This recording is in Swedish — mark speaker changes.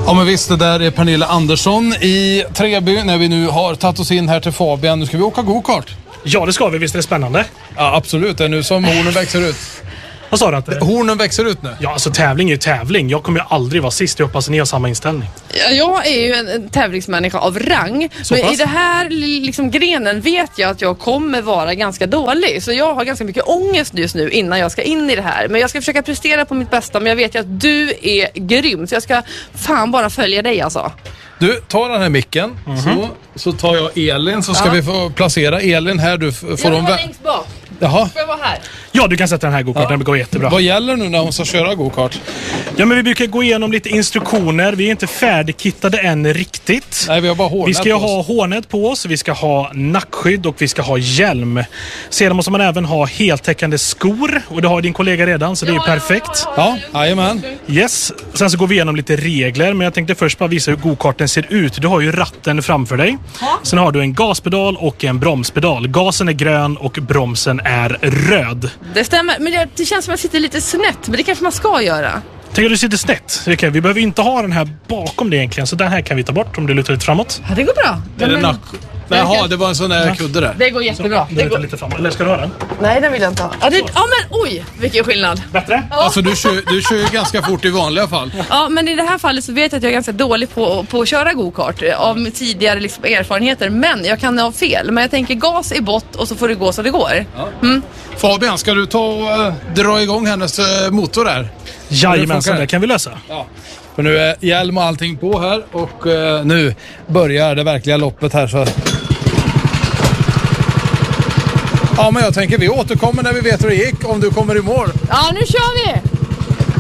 Speaker 1: Ja men visst, det där är Pernilla Andersson i Treby när vi nu har tagit oss in här till Fabian. Nu ska vi åka go-kart.
Speaker 2: Ja, det ska vi. Visst är det spännande?
Speaker 1: Ja, absolut. Det är nu som hornen växer ut.
Speaker 2: Vad sa du att det?
Speaker 1: Hornen växer ut nu.
Speaker 2: Ja, alltså tävling är ju tävling. Jag kommer ju aldrig vara sist. Jag hoppas att ni har samma inställning.
Speaker 3: Jag är ju en tävlingsmänniska av rang.
Speaker 2: Så
Speaker 3: men
Speaker 2: pass?
Speaker 3: i det här liksom, grenen vet jag att jag kommer vara ganska dålig. Så jag har ganska mycket ångest just nu innan jag ska in i det här. Men jag ska försöka prestera på mitt bästa. Men jag vet ju att du är grym. Så jag ska fan bara följa dig alltså.
Speaker 1: Du, ta den här micken. Så tar jag Elin. Så ska vi få placera Elin här. Du får
Speaker 3: Jag vill vara längst bak.
Speaker 1: Jaha.
Speaker 3: Får jag vara här?
Speaker 2: Ja, du kan sätta den här go-karten. Det går jättebra.
Speaker 1: Vad gäller nu när hon ska köra go-kart?
Speaker 2: Ja, men vi brukar gå igenom lite instruktioner. Vi är inte färdigkittade än riktigt.
Speaker 1: Nej, vi har bara hårnät.
Speaker 2: Vi ska ju ha hårnät på oss, vi ska ha nackskydd och vi ska ha hjälm. Sedan måste man även ha heltäckande skor. Och det har din kollega redan, så det är perfekt.
Speaker 1: Ja, jajamän.
Speaker 2: Yes. Sen så går vi igenom lite regler. Men jag tänkte först bara visa hur go-karten ser ut. Du har ju ratten framför dig. Sen har du en gaspedal och en bromspedal. Gasen är grön och bromsen är röd.
Speaker 3: Det stämmer, men det känns som att jag sitter lite snett. Men det kanske man ska göra.
Speaker 2: Tänker du sitter snett? Okay, vi behöver inte ha den här bakom det egentligen. Så den här kan vi ta bort om du lutar lite framåt.
Speaker 3: Ja, det går bra.
Speaker 1: Är det Jaha, det var en sån där kudde där.
Speaker 3: Det går jättebra.
Speaker 2: Du lutar lite framåt. Eller ska du ha den?
Speaker 3: Nej, den vill jag inte ha. Ja, men oj, vilken skillnad.
Speaker 2: Bättre?
Speaker 1: Alltså du kör ju ganska fort i vanliga fall.
Speaker 3: Ja, men i det här fallet så vet jag att jag är ganska dålig på att köra go-kart av tidigare liksom, erfarenheter. Men jag kan ha fel. Men jag tänker gas i bott och så får det gå så det går.
Speaker 1: Fabian, ska du ta och dra igång hennes motor där?
Speaker 2: Jajamensan, det kan vi lösa.
Speaker 1: Ja. För nu är hjälm och allting på här och nu börjar det verkliga loppet här. Så. Ja, men jag tänker vi återkommer när vi vet hur det gick, om du kommer i mål.
Speaker 3: Ja, nu kör vi!